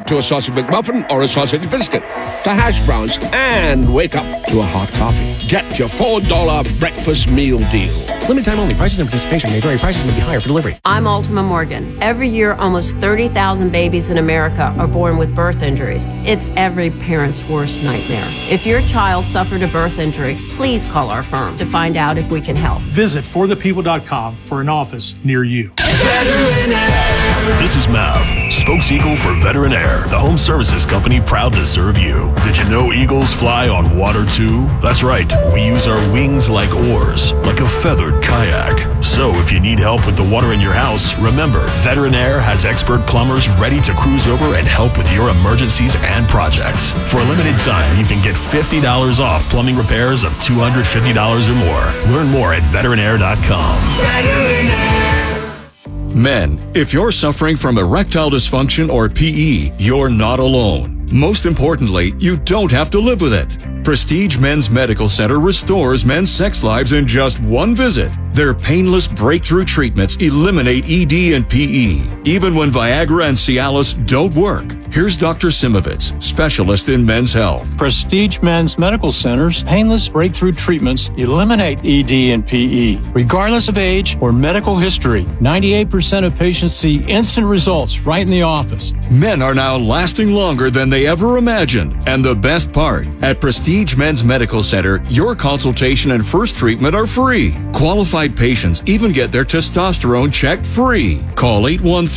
up to a sausage McMuffin or a sausage biscuit, to hash browns, and wake up to a hot coffee. Get your $4 breakfast meal deal. Limited time only. Prices and participation may vary. Prices may be higher for delivery. I'm Ultima Morgan. Every year, almost 30,000 babies in America are born with birth injuries. It's every parent's worst nightmare. If your child suffered a birth injury, please call our firm to find out if we can help. Visit forthepeople.com for an office near you. This is Mav, spokes-eagle for Veteran Air, the home services company proud to serve you. Did you know eagles fly on water too? That's right, we use our wings like oars, like a feathered kayak. So if you need help with the water in your house, remember, Veteran Air has expert plumbers ready to cruise over and help with your emergencies and projects. For a limited time, you can get $50 off plumbing repairs of $250 or more. Learn more at veteranair.com. Veteran Air. Men, if you're suffering from erectile dysfunction or PE, you're not alone. Most importantly, you don't have to live with it. Prestige Men's Medical Center restores men's sex lives in just one visit. Their painless breakthrough treatments eliminate ED and PE, even when Viagra and Cialis don't work. Here's Dr. Simovitz, specialist in men's health. Prestige Men's Medical Center's painless breakthrough treatments eliminate ED and PE, regardless of age or medical history. 98% of patients see instant results right in the office. Men are now lasting longer than they ever imagined. And the best part, at Prestige Men's Medical Center, your consultation and first treatment are free. Qualified patients even get their testosterone checked free. Call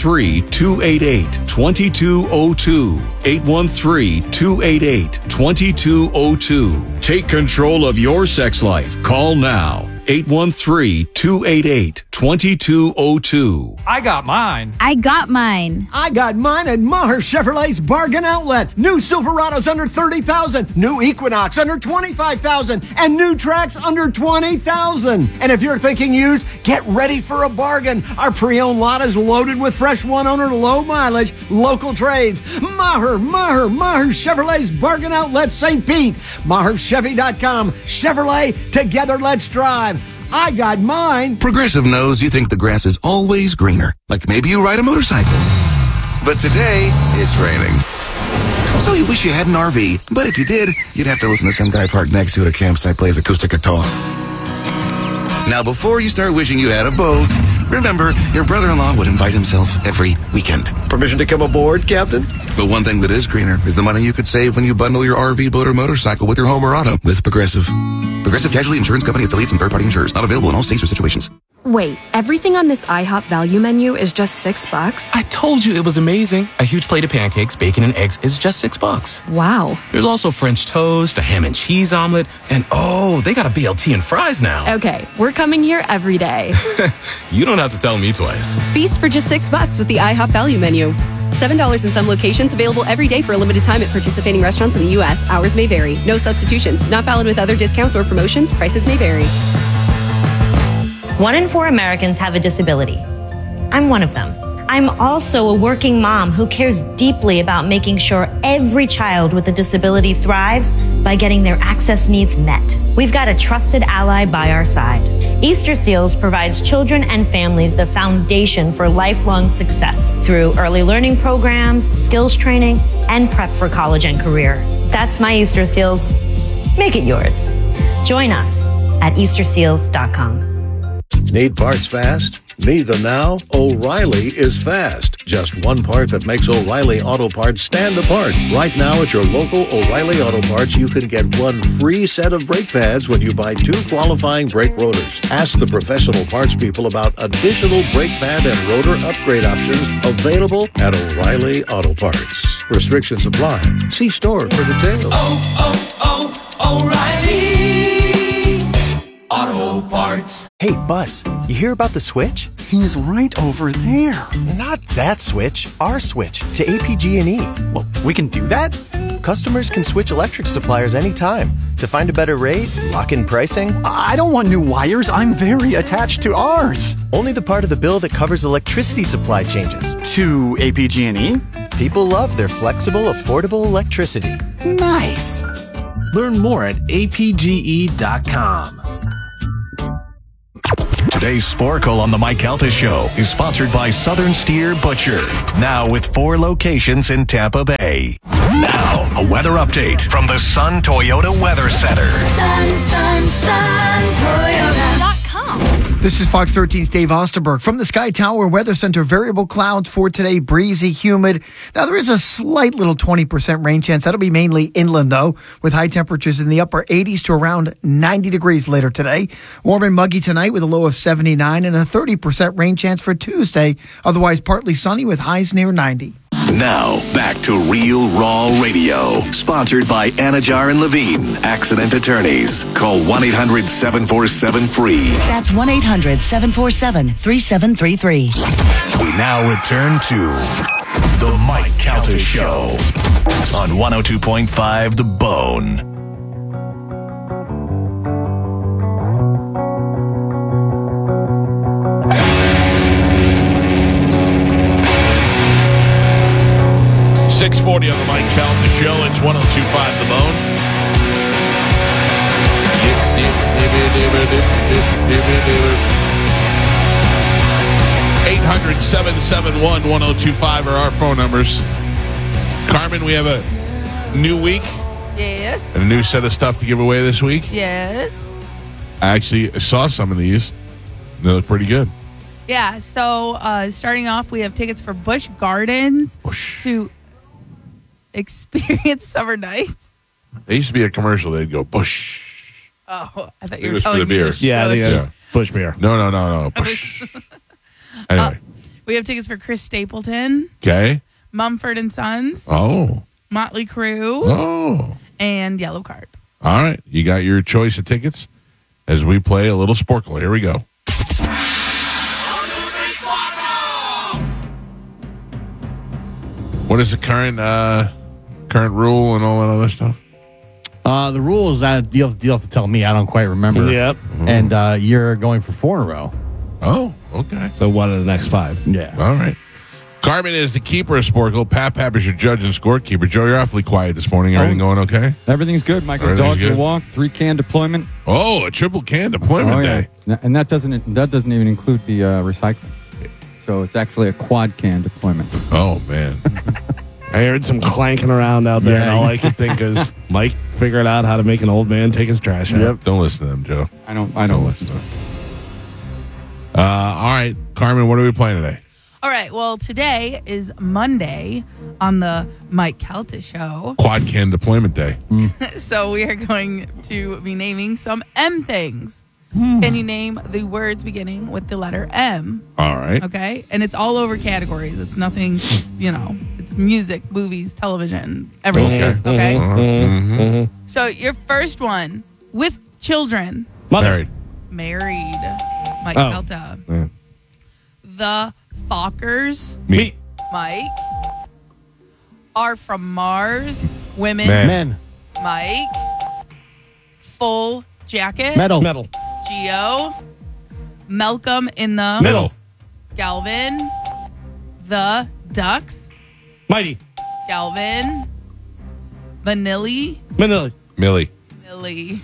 813-288-2202. 813-288-2202. Take control of your sex life. Call now. 813-288-2202. I got mine. I got mine. I got mine at Maher Chevrolet's Bargain Outlet. New Silverados under $30,000. New Equinox under $25,000. And new Trax under $20,000. And if you're thinking used, get ready for a bargain. Our pre-owned lot is loaded with fresh one-owner, low-mileage, local trades. Maher Chevrolet's Bargain Outlet, St. Pete. MaherChevy.com. Chevrolet, together let's drive. I got mine. Progressive knows you think the grass is always greener. Like maybe you ride a motorcycle. But today, it's raining. So you wish you had an RV. But if you did, you'd have to listen to some guy parked next to you at a campsite plays acoustic guitar. Now, before you start wishing you had a boat, remember, your brother-in-law would invite himself every weekend. Permission to come aboard, Captain? But one thing that is greener is the money you could save when you bundle your RV, boat, or motorcycle with your home or auto with Progressive. Progressive Casualty Insurance Company affiliates and third-party insurers. Not available in all states or situations. Wait, everything on this IHOP value menu is just $6? I told you it was amazing. A huge plate of pancakes, bacon, and eggs is just $6. Wow. There's also French toast, a ham and cheese omelet, and oh, they got a BLT and fries now. Okay, we're coming here every day. You don't have to tell me twice. Feast for just $6 with the IHOP value menu. $7 in some locations, available every day for a limited time at participating restaurants in the U.S. Hours may vary. No substitutions. Not valid with other discounts or promotions. Prices may vary. 1 in 4 Americans have a disability. I'm one of them. I'm also a working mom who cares deeply about making sure every child with a disability thrives by getting their access needs met. We've got a trusted ally by our side. Easter Seals provides children and families the foundation for lifelong success through early learning programs, skills training, and prep for college and career. That's my Easter Seals. Make it yours. Join us at easterseals.com. Need parts fast? Need them now? O'Reilly is fast. Just one part that makes O'Reilly Auto Parts stand apart. Right now at your local O'Reilly Auto Parts, you can get one free set of brake pads when you buy 2 qualifying brake rotors. Ask the professional parts people about additional brake pad and rotor upgrade options available at O'Reilly Auto Parts. Restrictions apply. See store for details. O'Reilly Auto Parts. Hey, Buzz, you hear about the switch? He's right over there. Not that switch, our switch to APG&E. Well, we can do that? Customers can switch electric suppliers anytime to find a better rate, lock in pricing. I don't want new wires. I'm very attached to ours. Only the part of the bill that covers electricity supply changes. To APG&E? People love their flexible, affordable electricity. Nice. Learn more at apge.com. Today's Sporkle on the Mike Calta Show is sponsored by Southern Steer Butcher. Now with 4 locations in Tampa Bay. Now, a weather update from the Sun Toyota Weather Center. Sun, Toyota.com. This is Fox 13's Dave Osterberg from the Sky Tower Weather Center. Variable clouds for today, breezy, humid. Now, there is a slight little 20% rain chance. That'll be mainly inland, though, with high temperatures in the upper 80s to around 90 degrees later today. Warm and muggy tonight with a low of 79 and a 30% rain chance for Tuesday. Otherwise, partly sunny with highs near 90. Now, back to Real Raw Radio. Sponsored by Anajar and Levine, accident attorneys. Call 1-800-747-FREE. That's 1-800-747-3733. We now return to The Mike Calta Show on 102.5 The Bone. .640 on the Mike Calta Show. It's 102.5 The Bone. 800-771-1025 are our phone numbers. Carmen, we have a new week. Yes. And a new set of stuff to give away this week. Yes. I actually saw some of these. They look pretty good. Yeah. So starting off, we have tickets for Busch Gardens to experience summer nights. There used to be a commercial. They'd go, Busch. Oh, I thought you were telling me beer. to shush. Busch beer. No. Busch. Anyway. We have tickets for Chris Stapleton. Okay. Mumford and Sons. Oh. Motley Crue. Oh. And Yellow Card. All right. You got your choice of tickets as we play a little Sporkle. Here we go. What is the current rule and all that other stuff? The rule is that you'll have to tell me. I don't quite remember. Yep. And you're going for 4 in a row. Oh, okay. So 1 of the next 5. Yeah. All right. Carmen is the keeper of Sporkle. Pap is your judge and scorekeeper. Joe, you're awfully quiet this morning. Everything going okay? Everything's good. Michael, dogs will walk. 3-can deployment. Oh, a triple can deployment day. And that doesn't even include the recycling. So it's actually a quad can deployment. Oh, man. I heard some clanking around out there, and all I could think is Mike figured out how to make an old man take his trash out. Yep. Don't listen to them, Joe. I don't listen to them. All right, Carmen, what are we playing today? All right. Well, today is Monday on the Mike Calta Show. Quad can deployment day. So we are going to be naming some M things. Can you name the words beginning with the letter M? All right. Okay. And it's all over categories. It's nothing, it's music, movies, television, everything. Okay. Mm-hmm. So your first one, with children. Married. Mike Calta. Yeah. The Fockers. Me. Mike. Are from Mars. Women. Men. Mike. Full jacket. Metal. Geo. Malcolm in the Middle. Galvin. The Ducks. Mighty. Galvin. Manili. Manili. Millie. Mike.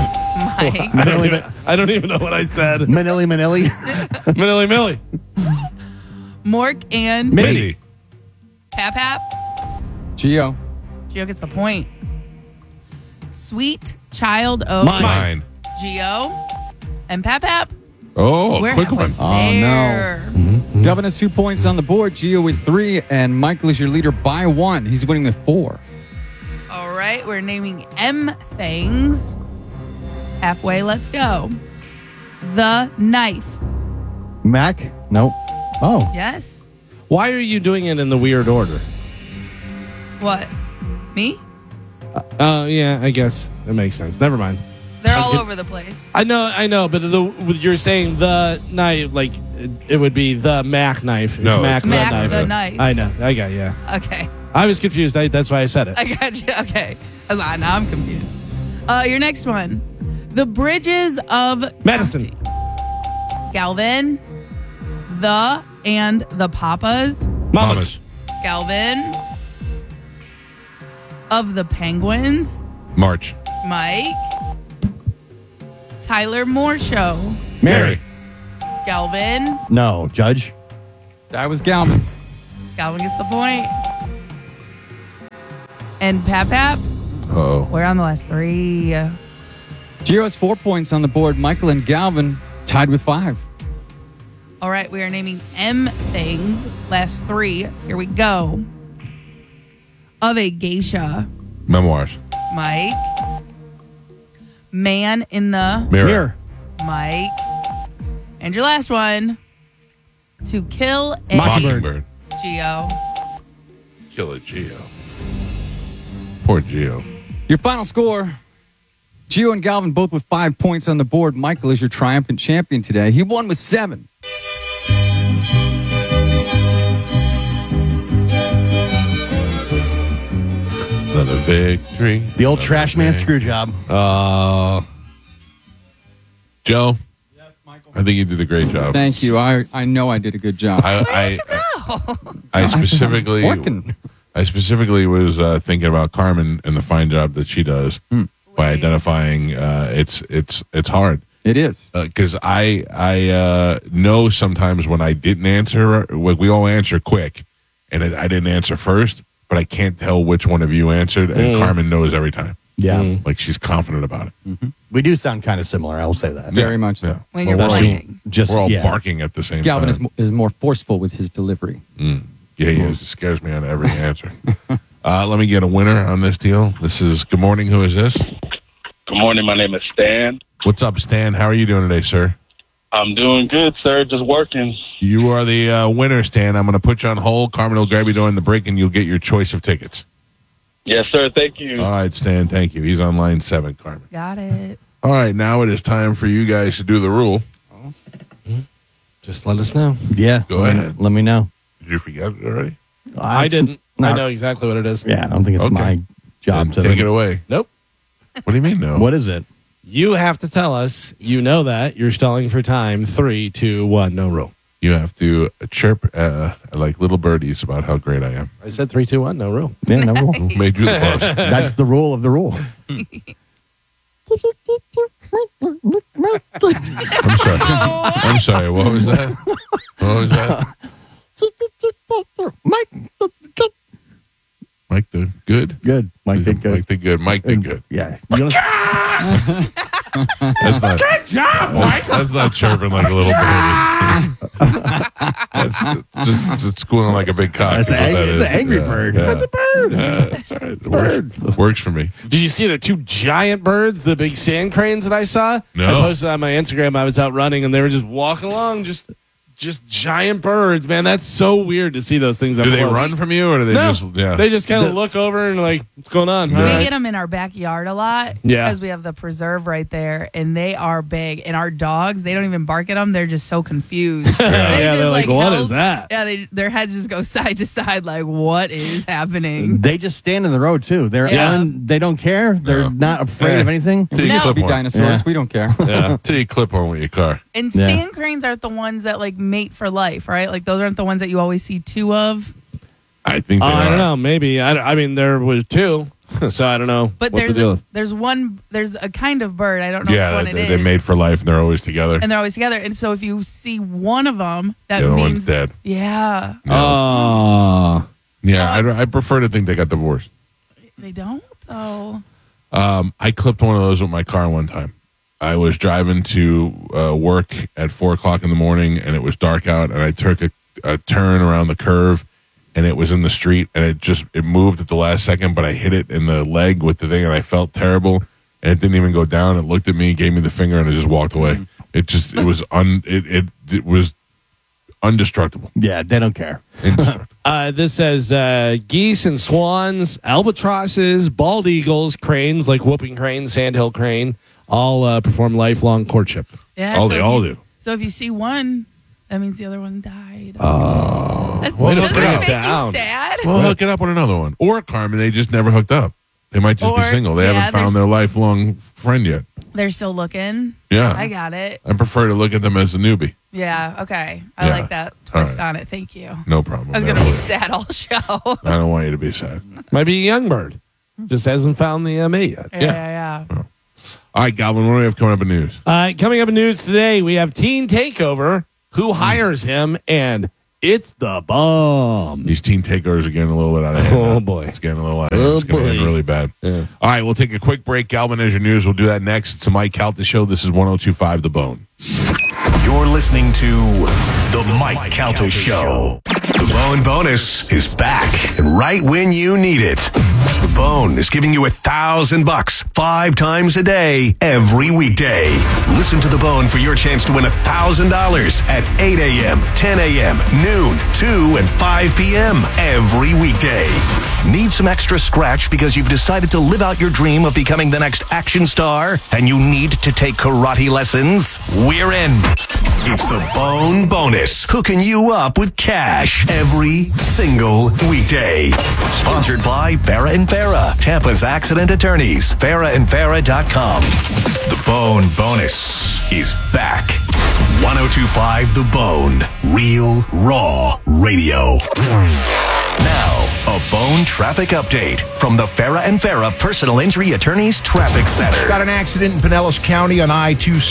I don't even know what I said. Manili. Millie. Mork and Mindy. Pap. Geo. Geo gets the point. Sweet child of Mine. Geo and Pap. Oh, We're quick one. Oh, no. Gavin has 2 points on the board. Geo with 3, and Michael is your leader by 1. He's winning with 4. All right, we're naming M things. Halfway, let's go. The knife. Mac? Nope. Oh. Yes. Why are you doing it in the weird order? What? Me? Yeah, I guess that makes sense. Never mind. They're all over the place. I know, but you're saying the knife, like it would be the Mac knife. It's No, Mac the knife. I know. I got you. Okay. I was confused. That's why I said it. I got you. Okay. I was like, now I'm confused. Your next one. The Bridges of Madison. Galvin. The and the Papas. Mamas. Galvin. Of the Penguins. March. Mike. Tyler Moore Show. Mary. Galvin. No, Judge. That was Galvin. Galvin gets the point. And Pap. Oh. We're on the last 3. Gio has 4 points on the board. Michael and Galvin tied with 5. All right, we are naming M things. Last 3. Here we go. Of a geisha. Memoirs. Mike. Man in the Mirror. Mike. And your last one. To kill a Mockingbird. Gio. Kill a Gio. Poor Gio. Your final score. Gio and Galvin both with 5 points on the board. Michael is your triumphant champion today. He won with 7. Another victory. The old trash man screw job. Joe. Yes, Michael. I think you did a great job. Thank you. I know I did a good job. I specifically was thinking about Carmen and the fine job that she does by identifying. It's hard. It is because I know sometimes when I didn't answer, like we all answer quick, and I didn't answer first, but I can't tell which one of you answered, and Carmen knows every time. Yeah, like she's confident about it. We do sound kind of similar. I will say that. Very much so. Yeah. When you're playing. Just we're all barking at the same Galvin time. is more forceful with his delivery. Yeah, he is. It scares me on every answer. Let me get a winner on this deal. This is Good Morning. Who is this? Good morning. My name is Stan. What's up, Stan? How are you doing today, sir? I'm doing good, sir. Just working. You are the winner, Stan. I'm going to put you on hold. Carmen will grab you during the break, and you'll get your choice of tickets. Yes, sir. Thank you. All right, Stan. Thank you. He's on line 7, Carmen. Got it. All right, now it is time for you guys to do the rule. Just let us know. Yeah. Go ahead. Let me know. Did you forget it already? I didn't. not- I know exactly what it is. Yeah, I don't think it's Okay. my job Then to take it away. Nope. What do you mean, no? What is it? You have to tell us. You know that you're stalling for time. 3, 2, 1. No rule. You have to chirp like little birdies about how great I am. I said 3, 2, 1. No rule. Yeah, no rule. Who made you the boss? That's the rule of the rule. I'm sorry. I'm sorry. What was that? What was that? Mike the good? Good. Mike did good. Mike the good. Mike the good. Yeah. That's not. Good job, Mike. That's not chirping like a little baby. It's squealing like a big cock. It's is what that it's is. an angry Yeah, bird. yeah. That's a bird. That's all right. It works for me. Did you see the 2 giant birds, the big sand cranes that I saw? No. I posted on my Instagram. I was out running, and they were just walking along, just giant birds. Man, that's so weird to see those things. Do they run from you, or do they just? Yeah. They just kind of look over and like, what's going on? We All right. get them in our backyard a lot Yeah. because we have the preserve right there, and they are big. And our dogs, they don't even bark at them; they're just so confused. Yeah, they're like, what is that? Yeah, their heads just go side to side, like, what is happening? They just stand in the road too. They're Yeah. they don't care. They're not afraid of anything. Till you No. clip Be one. dinosaurs. Yeah. We don't care. Yeah. Till you clip one with your car. And Yeah. sand cranes aren't the ones that like mate for life, right? Like those aren't the ones that you always see 2 of. I think they I are. don't know. Maybe. I mean, there was 2, so I don't know. But what the deal is. there's a kind of bird. I don't know which Yeah, one it is. they made for life, and they're always together. And they're always together. And so if you see one of them, that The other means one's dead. Yeah, Oh. Yeah, I prefer to think they got divorced. they don't. So I clipped one of those with my car one time. I was driving to work at 4:00 in the morning, and it was dark out, and I took a turn around the curve, and it was in the street, and it moved at the last second, but I hit it in the leg with the thing, and I felt terrible, and it didn't even go down. It looked at me, gave me the finger, and it just walked away. It was indestructible. Yeah, they don't care. Indestructible. This says geese and swans, albatrosses, bald eagles, cranes like whooping crane, sandhill crane, all perform lifelong courtship. yeah, Oh, so they if all you- do. So if you see one, that means the other one died. Oh, Well, hook doesn't it that up. make you sad? Well, hook it up with another one. Or Carmen, they just never hooked up. They might just be Or, single. They yeah, haven't found there's- their lifelong friend yet. They're still looking. Yeah. I got it. I prefer to look at them as a newbie. Yeah, okay. I Yeah. like that All twist right. on it. Thank you. No problem. I was going to be sad all show. I don't want you to be sad. Might be a young bird. Just hasn't found the mate yet. Yeah. All right, Galvin, what do we have coming up in news? Coming up in news today, we have Teen Takeover. who hires him, and it's the bum. These team takeovers are getting a little bit out of hand. Oh, boy. It's getting a little out of hand. It's going to get really bad. Yeah. All right, we'll take a quick break. Galvin has your news. We'll do that next. It's the Mike Calta Show. This is 102.5 The Bone. You're listening to The Mike Calta Show. The Bone Bonus is back, and right when you need it. The Bone is giving you $1,000 5 times a day, every weekday. Listen to The Bone for your chance to win $1,000 at 8 a.m., 10 a.m., noon, 2, and 5 p.m. every weekday. Need some extra scratch because you've decided to live out your dream of becoming the next action star and you need to take karate lessons? We're in. It's the Bone Bonus, hooking you up with cash every single weekday. Sponsored by Farah and Farah, Tampa's accident attorneys, farahandfarah.com. The Bone Bonus is back. 102.5 The Bone, real, raw radio. Now, a Bone traffic update from the Farah and Farah Personal Injury Attorneys Traffic Center. Got an accident in Pinellas County on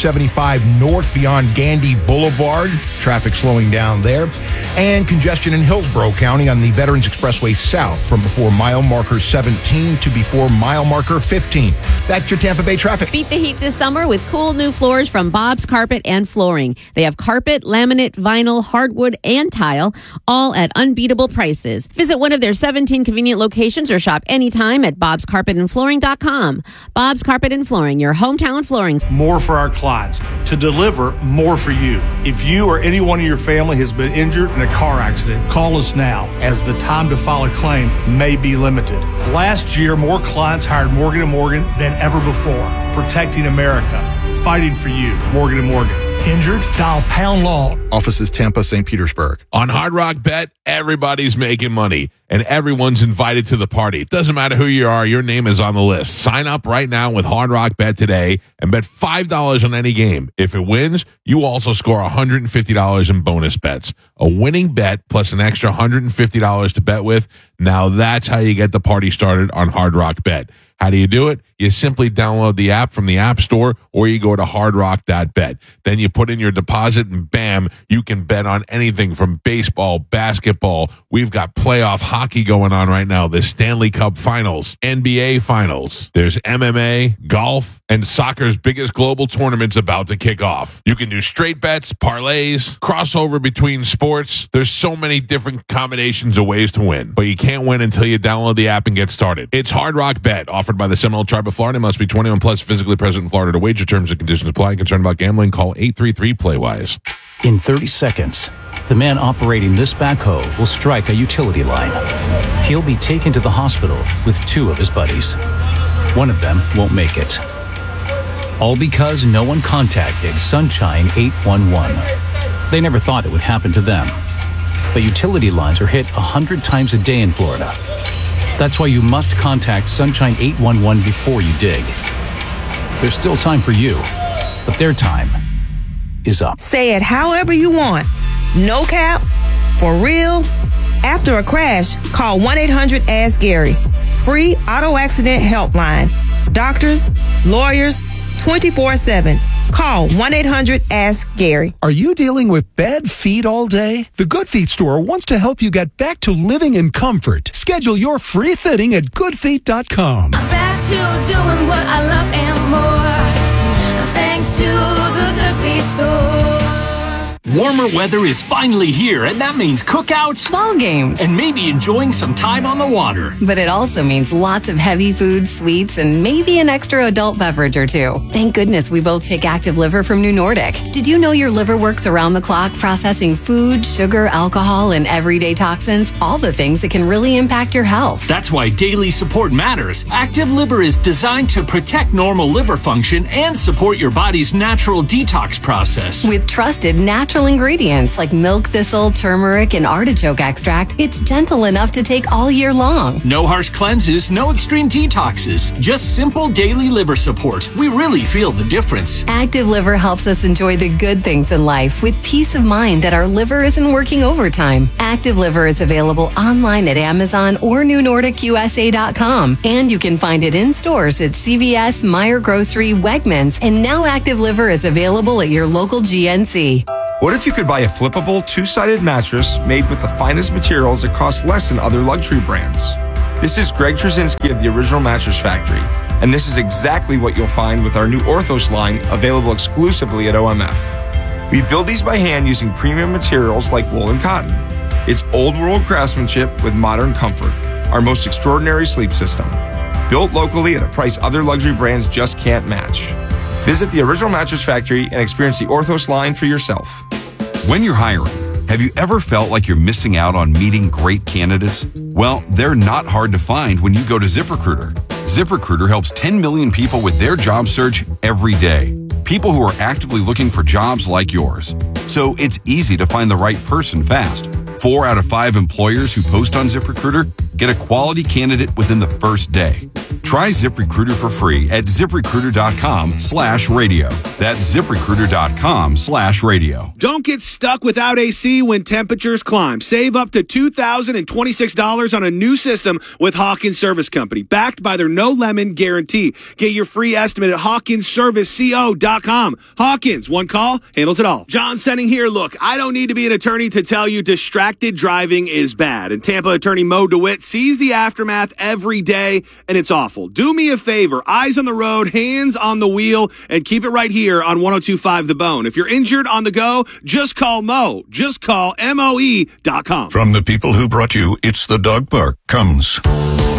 I-275 north beyond Gandy Boulevard. Traffic slowing down there. And congestion in Hillsborough County on the Veterans Expressway south from before mile marker 17 to before mile marker 15. That's your Tampa Bay traffic. Beat the heat this summer with cool new floors from Bob's Carpet and Flooring. They have carpet, laminate, vinyl, hardwood, and tile, all at unbeatable prices. Visit one of their 17 convenient locations or shop anytime at bobscarpetandflooring.com. Bob's Carpet and Flooring, your hometown flooring. More for our clients to deliver more for you. If you or anyone in your family has been injured in a car accident, call us now, as the time to file a claim may be limited. Last year, more clients hired Morgan & Morgan than ever before. Protecting America. Fighting for you. Morgan & Morgan. Injured? Dial pound law. Offices Tampa, St. Petersburg. On Hard Rock Bet, everybody's making money, and everyone's invited to the party. It doesn't matter who you are, your name is on the list. Sign up right now with Hard Rock Bet today and bet $5 on any game. If it wins, you also score $150 in bonus bets. A winning bet plus an extra $150 to bet with. Now that's how you get the party started on Hard Rock Bet. How do you do it? You simply download the app from the App Store or you go to hardrock.bet. Then you put in your deposit and bam, you can bet on anything from baseball, basketball. We've got playoff hockey going on right now. The Stanley Cup Finals, NBA Finals. There's MMA, golf, and soccer's biggest global tournament's about to kick off. You can do straight bets, parlays, crossover between sports. There's so many different combinations of ways to win, but you can't win until you download the app and get started. It's Hard Rock Bet, offered by the Seminole Tribe of Florida. Must be 21 plus, physically present in Florida to wager. Terms and conditions apply. Concerned about gambling? Call 833-PLAY-WISE. In 30 seconds, the man operating this backhoe will strike a utility line. He'll be taken to the hospital with 2 of his buddies. One of them won't make it. All because no one contacted Sunshine 811. They never thought it would happen to them. But utility lines are hit 100 times a day in Florida. That's why you must contact Sunshine 811 before you dig. There's still time for you, but their time is up. Say it however you want. No cap, for real. After a crash, call 1-800-ASK-GARY. Free auto accident helpline. Doctors, lawyers, 24/7. Call 1-800-ASK-GARY. Are you dealing with bad feet all day? The Good Feet store wants to help you get back to living in comfort. Schedule your free fitting at goodfeet.com. I'm back to doing what I love and more. Thanks to the Good Feet store. Warmer weather is finally here, and that means cookouts, ball games, and maybe enjoying some time on the water. But it also means lots of heavy food, sweets, and maybe an extra adult beverage or two. Thank goodness we both take Active Liver from New Nordic. Did you know your liver works around the clock processing food, sugar, alcohol, and everyday toxins? All the things that can really impact your health. That's why daily support matters. Active Liver is designed to protect normal liver function and support your body's natural detox process. With trusted natural ingredients like milk thistle, turmeric, and artichoke extract, it's gentle enough to take all year long. No harsh cleanses, no extreme detoxes, just simple daily liver support. We really feel the difference. Active Liver helps us enjoy the good things in life with peace of mind that our liver isn't working overtime. Active Liver is available online at Amazon or NewNordicUSA.com, and you can find it in stores at CVS, Meijer Grocery, Wegmans, and now Active Liver is available at your local GNC. What if you could buy a flippable, two-sided mattress made with the finest materials that cost less than other luxury brands? This is Greg Trzynski of the Original Mattress Factory, and this is exactly what you'll find with our new Orthos line, available exclusively at OMF. We build these by hand using premium materials like wool and cotton. It's old-world craftsmanship with modern comfort, our most extraordinary sleep system. Built locally at a price other luxury brands just can't match. Visit the Original Mattress Factory and experience the Orthos line for yourself. When you're hiring, have you ever felt like you're missing out on meeting great candidates? Well, they're not hard to find when you go to ZipRecruiter. ZipRecruiter helps 10 million people with their job search every day. People who are actively looking for jobs like yours. So it's easy to find the right person fast. 4 out of 5 employers who post on ZipRecruiter get a quality candidate within the first day. Try ZipRecruiter for free at ZipRecruiter.com/radio. That's ZipRecruiter.com/radio. Don't get stuck without AC when temperatures climb. Save up to $2,026 on a new system with Hawkins Service Company, backed by their no lemon guarantee. Get your free estimate at HawkinsServiceCO.com. Hawkins, one call, handles it all. John Senning here. Look, I don't need to be an attorney to tell you distracted driving is bad. And Tampa attorney Mo DeWitt sees the aftermath every day, and it's awful. Do me a favor, eyes on the road, hands on the wheel, and keep it right here on 102.5 The Bone. If you're injured on the go, just call Mo. Just call MOE.com. From the people who brought you It's the Dog Park comes